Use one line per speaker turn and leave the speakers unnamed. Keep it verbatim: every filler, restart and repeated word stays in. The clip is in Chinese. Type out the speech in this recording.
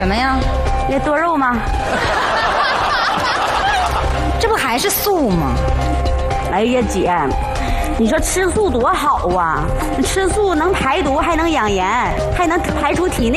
什么呀？
那多肉吗？
这不还是素吗？
哎呀，姐，你说吃素多好啊！吃素能排毒，还能养颜，还能排出体内。